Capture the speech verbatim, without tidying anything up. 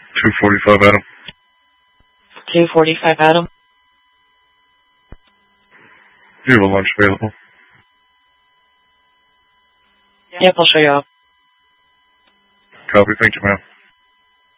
two forty-five, Adam. two forty-five, Adam. Do you have a lunch available? Yep, I'll show you up. Copy. Thank you, ma'am.